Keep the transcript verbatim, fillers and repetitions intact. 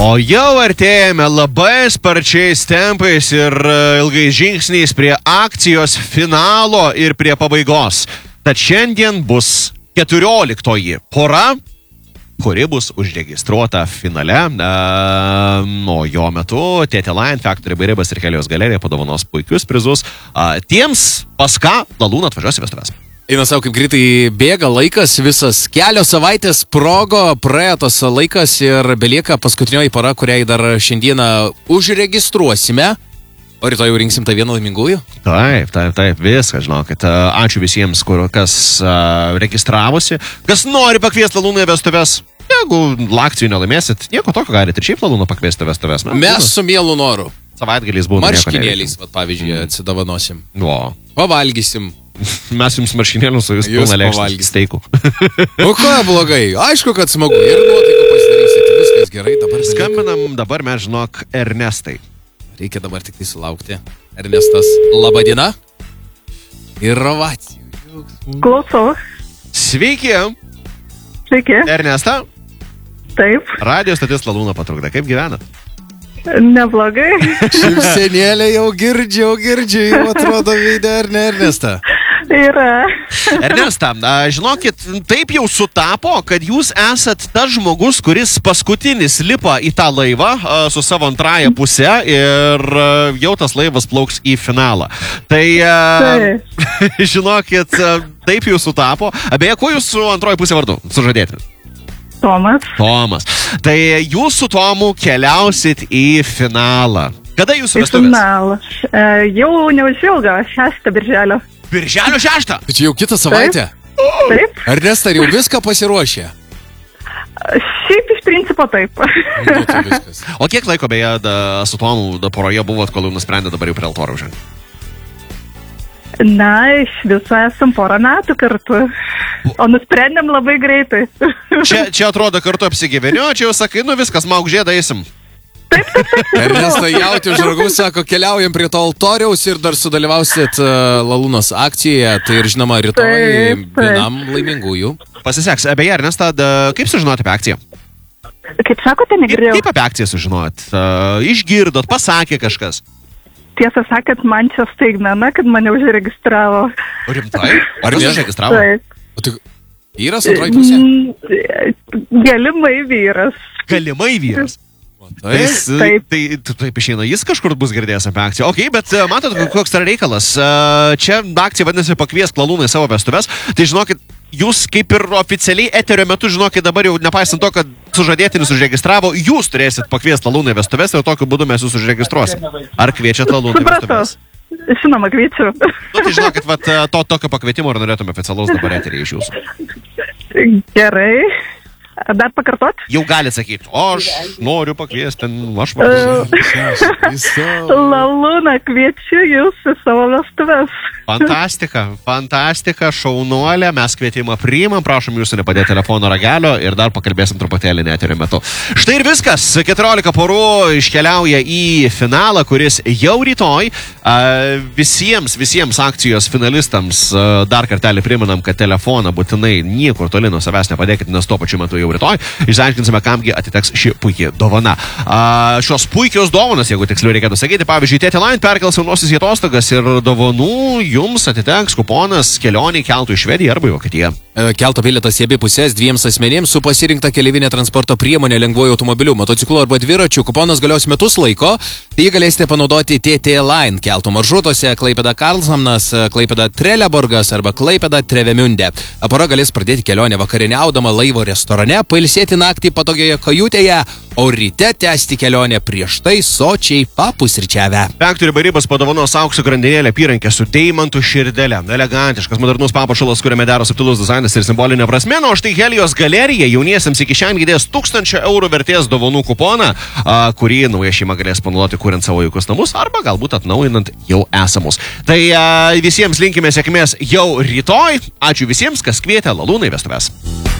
O jau artėjame labai sparčiais tempais ir ilgais žingsniais prie akcijos finalo ir prie pabaigos. Tad šiandien bus keturioliktoji pora, kuri bus užregistruota finale. O jo metu T T Line, Factory Baribas ir Helios galerija padovanos puikius prizus tiems, pas ką Lalūna atvažiuos į vestuves. Eina savo, kaip greitai bėga laikas, visas kelios savaitės progo, praėjo tas laikas ir belieka paskutinioji para, kuriai dar šiandieną užregistruosime. O rytoj jau rinksim tą vieną laimingųjų? Taip, taip, taip, viskas, žinokit. Ačiū visiems, kur, kas uh, registravosi, kas nori pakviesti Lalūną į vestuves. Jeigu akcijų nelaimėsit, nieko tokio galite ir šiaip Lalūną pakviesti vestuves. Mes su mielu noru. Savaitgaliais būna. Marškinėliais, vat, pavyzdžiui, atsidavanosim. O. Pavalgysim. Mes jums marškinėlius, o jūs pilna lėkštą steikų. O ką blogai? Aišku, kad smagu. Ir nuotaikų pasidarysit. Viskas gerai. Dabar skambinam dabar, mes žinok, Ernestai. Reikia dabar tik tai sulaukti. Ernestas, laba diena. Ir ovacijų. Klausau. Sveiki. Sveiki. Ernesta. Taip. Radio stotis Lalūna patrukda. Kaip gyvenat? Neblogai. Šipsenėlė jau girdžiu, girdžiu, jau atrodo veidė, ar ne, Ernesta? Yra. Ernesta, žinokit, taip jau sutapo, kad jūs esat tas žmogus, kuris paskutinis lipa į tą laivą su savo antrąją pusę ir jau tas laivas plauks į finalą. Tai, taip. Žinokit, taip jau sutapo. Beje, kuo jūsų antroji pusė vardu? Sužadėti. Tomas. Tomas. Tai jūs su Tomu keliausit į finalą. Kada jūsų vestuvės? Į finalą. E, jau neužilgo, šeštą birželio. Birželio šeštą? Tai čia jau kitą savaitę? Taip. Taip. Ernesta, ar jau viską pasiruošė? Šiaip iš principo taip. Nu, tai viskas. O kiek laiko beje da, su Tomu da poroje buvot, kol jau nusprendė dabar jau prie altorių žengti? Na, iš viso esam porą metų kartu. O nusprendėm labai greitai. Čia, čia atrodo kartu apsigyvenio, čia jau sakai, nu viskas, mauk žiedą eisim. Taip, taip, taip. Ernesta jauti už ragų sako, keliaujam prie to altoriaus ir dar sudalyvausit uh, Lalūnos akcijoje. Tai ir žinoma, rytoj taip, taip. vienam laimingųjų. Pasiseks. Beje, Ernesta, da, kaip sužinoti apie akciją? Kaip sakote, negirdėjau. Kaip apie akciją sužinot? Uh, išgirdot, pasakė kažkas? Tiesą sakant, man čia staigmena, kad mane užregistravo. Rimtai? Ar jūs užregistravo? Taip. O tai vyras antroji pusė? Galimai vyras. Galimai vyras. Tai, taip. Tai, tai taip išeina, jis kažkur bus girdėjęs apie akciją. Ok, bet matot, koks yra reikalas. Čia akcija vadinasi pakviesk Lalūną į savo vestuves. Tai žinokit, jūs kaip ir oficialiai eterio metu, žinokit, dabar jau nepaisant to, kad sužadėtinis užregistravo, jūs turėsit pakviesti Lalūną į vestuves ir tokiu būdu mes jūs užregistruosim. Ar kviečiat Lalūną į vestuves? Žinoma, kviečiu. Nu, tai žinokit, vat, to tokio pakvietimo ar norėtume oficialaus dabar eterį iš jūsų? Gerai. Dar pakartot? Jau gali sakyti, o aš noriu pakviesti, aš vardu. Lalūna, kviečiu jūs į savo vestuves. Fantastika, fantastika, šaunuolė, mes kvietimą priimam, prašom jūsų nepadėti telefono ragelio ir dar pakalbėsim truputėlį neterio metu. Štai ir viskas, keturiolika porų iškeliauja į finalą, kuris jau rytoj. Visiems, visiems akcijos finalistams dar kartelį priminam, kad telefoną būtinai niekur toli nuo savęs nepadėkit, nes tuo pačiu metu jau rytoj išsiaiškinsime, kamgi atiteks ši puikiai dovana. A, šios puikios dovanos, jeigu tiksliau reikėtų sakyti, pavyzdžiui, T T Line perkels jaunuosius į atostogas ir dovanų jums atiteks kuponas kelionį keltų į Švediją arba į Vokietiją. Kelto bilietas į abi pusės dviems asmenėms su pasirinkta keleivine transporto priemonė lengvuoju automobiliu, motociklu arba dviračiu. Kuponas galios metus laiko, tai jį galėsite panaudoti T T Line keltų maršrutuose Klaipėda Karlshamnas, Klaipėda Trelleborgas arba Klaipėda Trevemünde. Pora galės pradėti kelionę vakarieniaudama laivo restorane, pailsėti naktį patogioje kajutėje, o ryte tęsti kelionę prieš tai sočiai papusryčiavę. Factory Baribas padovanos aukso grandinėlę apyrankę su deimantų širdele. Elegantiškas, modernus papuošalas, kuriame dera subtilus dizainas ir simbolinė prasmė. O štai Helios galerija jauniesiems iki šiandien įdės tūkstančio eurų vertės dovanų kuponą, a, kurį nauja šeima galės panaudoti kuriant savo jaukus namus arba galbūt atnaujinant jau esamus. Tai a, visiems linkime sėkmės jau rytoj. Ačiū visiems, kas kvietė Lalūną į vestuves.